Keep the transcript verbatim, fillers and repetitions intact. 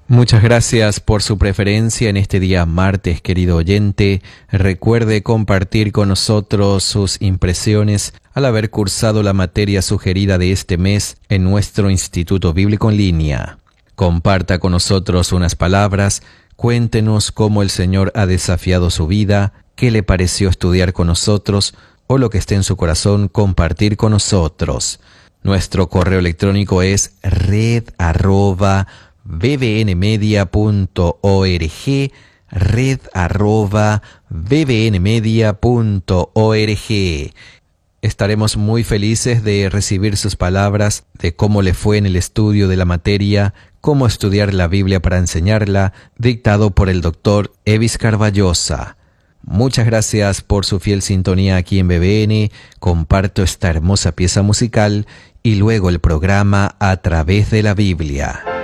Muchas gracias por su preferencia en este día martes, querido oyente. Recuerde compartir con nosotros sus impresiones al haber cursado la materia sugerida de este mes en nuestro Instituto Bíblico en Línea. Comparta con nosotros unas palabras, cuéntenos cómo el Señor ha desafiado su vida, qué le pareció estudiar con nosotros o lo que esté en su corazón compartir con nosotros. Nuestro correo electrónico es red arroba b b n media punto org, red arroba b b n media punto org. Estaremos muy felices de recibir sus palabras de cómo le fue en el estudio de la materia, cómo estudiar la Biblia para enseñarla, dictado por el doctor Evis Carballosa. Muchas gracias por su fiel sintonía aquí en B B N. Comparto esta hermosa pieza musical y luego el programa A Través de la Biblia.